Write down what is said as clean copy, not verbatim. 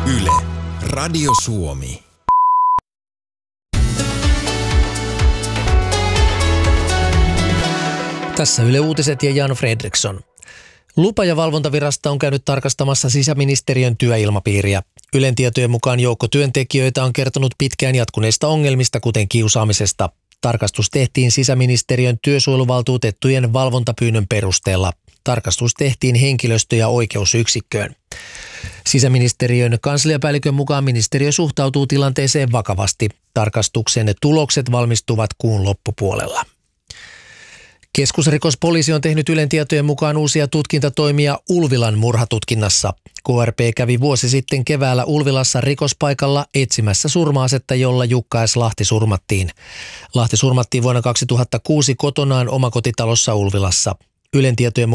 Yle, Radio Suomi. Tässä Yle Uutiset ja Jan Fredriksson. Lupa- ja valvontavirasto on käynyt tarkastamassa sisäministeriön työilmapiiriä. Ylen tietojen mukaan joukko työntekijöitä on kertonut pitkään jatkuneista ongelmista, kuten kiusaamisesta. Tarkastus tehtiin sisäministeriön työsuojeluvaltuutettujen valvontapyynnön perusteella. Tarkastus tehtiin henkilöstö- ja oikeusyksikköön. Sisäministeriön kansliapäällikön mukaan ministeriö suhtautuu tilanteeseen vakavasti. Tarkastuksen tulokset valmistuvat kuun loppupuolella. Keskusrikospoliisi on tehnyt Ylen tietojen mukaan uusia tutkintatoimia Ulvilan murhatutkinnassa. KRP kävi vuosi sitten keväällä Ulvilassa rikospaikalla etsimässä surma-asetta, jolla Jukka S. Lahti surmattiin. Lahti surmattiin vuonna 2006 kotonaan omakotitalossa Ulvilassa. Ylen tietojen mukaan